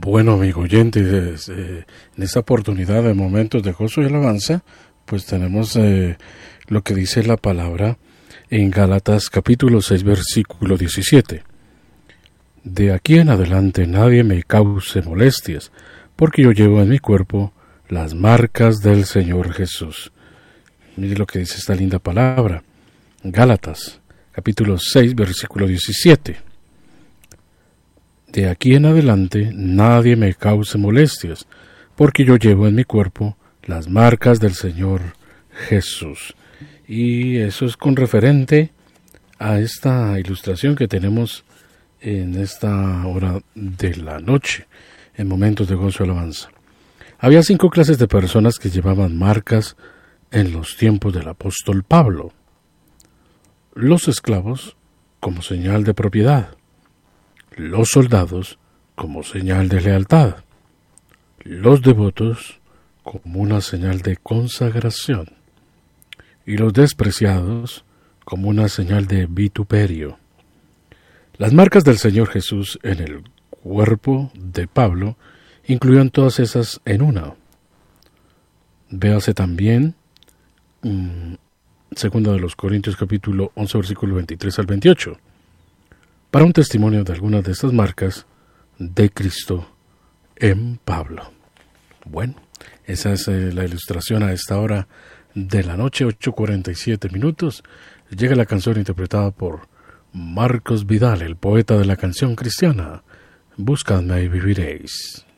Bueno, amigo oyente, en esta oportunidad de momentos de gozo y alabanza, pues tenemos lo que dice la palabra en Gálatas capítulo 6, versículo 17. De aquí en adelante nadie me cause molestias, porque yo llevo en mi cuerpo las marcas del Señor Jesús. Mire lo que dice esta linda palabra. Gálatas capítulo 6, versículo 17. De aquí en adelante nadie me cause molestias, porque yo llevo en mi cuerpo las marcas del Señor Jesús. Y eso es con referente a esta ilustración que tenemos en esta hora de la noche, en momentos de gozo y alabanza. Había 5 clases de personas que llevaban marcas en los tiempos del apóstol Pablo. Los esclavos como señal de propiedad, los soldados como señal de lealtad, los devotos como una señal de consagración y los despreciados como una señal de vituperio. Las marcas del Señor Jesús en el cuerpo de Pablo incluían todas esas en una. Véase también Segunda de los Corintios capítulo 11 versículo 23 al 28. Para un testimonio de algunas de estas marcas de Cristo en Pablo. Bueno, esa es la ilustración a esta hora de la noche, 8:47 minutos. Llega la canción interpretada por Marcos Vidal, el poeta de la canción cristiana. Buscadme y viviréis.